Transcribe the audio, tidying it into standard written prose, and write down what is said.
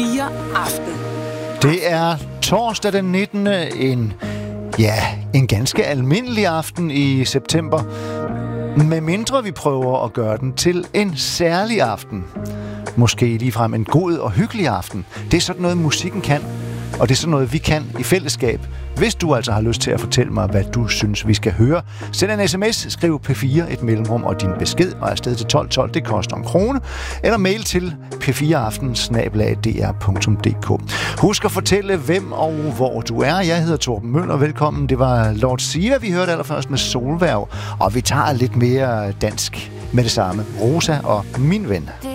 P4 Aften. Det er torsdag den 19. En ganske almindelig aften i september. Med mindre vi prøver at gøre den til en særlig aften. Måske ligefrem en god og hyggelig aften. Det er sådan noget, musikken kan. Og det er sådan noget, vi kan i fællesskab. Hvis du altså har lyst til at fortælle mig, hvad du synes, vi skal høre, send en sms, skriv P4 et mellemrum og din besked, og afsted til 1212, det koster 1 krone, eller mail til p4aften@dr.dk. Husk at fortælle, hvem og hvor du er. Jeg hedder Torben Møller, velkommen. Det var Lord Siva, vi hørte allerførst med Solværv, og vi tager lidt mere dansk med det samme. Rosa og Min Ven. Det